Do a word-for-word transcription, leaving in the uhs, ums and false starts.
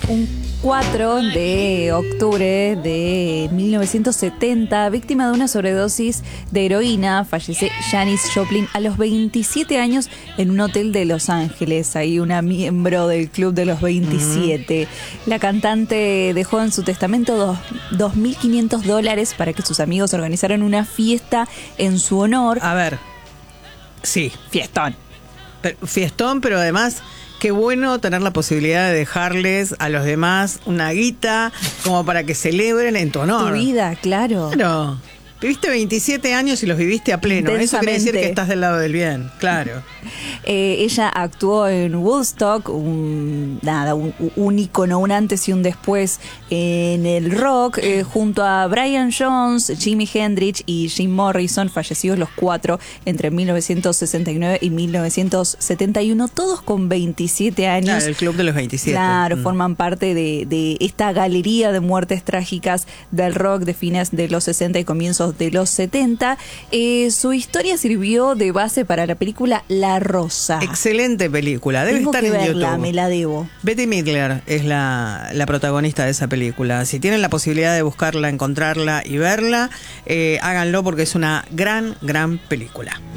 Un cuatro de octubre de mil novecientos setenta, víctima de una sobredosis de heroína, fallece Janis Joplin a los veintisiete años en un hotel de Los Ángeles. Ahí una miembro del club de los veintisiete. Mm. La cantante dejó en su testamento dos mil quinientos dólares para que sus amigos organizaran una fiesta en su honor. A ver, sí. Fiestón. Pero, fiestón, pero además... Qué bueno tener la posibilidad de dejarles a los demás una guita como para que celebren en tu honor. Tu vida, claro. Claro. Viviste veintisiete años y los viviste a pleno. Eso quiere decir que estás del lado del bien, claro. Eh, ella actuó en Woodstock, un, nada, un, un ícono, un antes y un después en el rock, eh, junto a Brian Jones, Jimi Hendrix y Jim Morrison, fallecidos los cuatro entre mil novecientos sesenta y nueve y mil novecientos setenta y uno, todos con veintisiete años. Claro, el club de los veintisiete. Claro, mm. forman parte de, de esta galería de muertes trágicas del rock de fines de los sesenta y comienzos de los setenta. Eh, su historia sirvió de base para la película La Rosa. Excelente película, debe Tengo estar que en verla, YouTube. Me la debo. Bette Midler es la, la protagonista de esa película. Si tienen la posibilidad de buscarla, encontrarla y verla, eh, háganlo porque es una gran, gran película.